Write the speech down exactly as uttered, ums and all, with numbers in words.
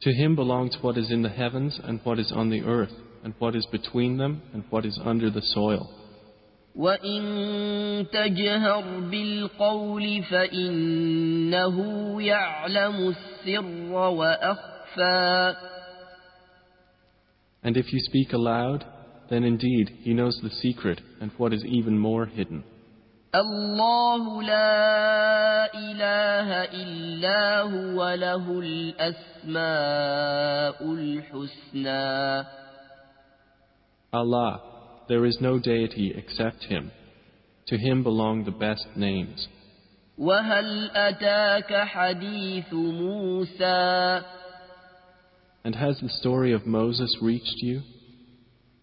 To him belongs what is in the heavens and what is on the earth, and what is between them and what is under the soil. وَإِن تَجْهَرْ بِالْقَوْلِ فَإِنَّهُ يَعْلَمُ السِّرَّ وَأَخْفَى. And if you speak aloud, then indeed he knows the secret and what is even more hidden. الله لا إله إلا هو له الأسماء الحسنى. Allah, there is no deity except Him. To Him belong the best names. وهل أتاك حديث موسى. And has the story of Moses reached you?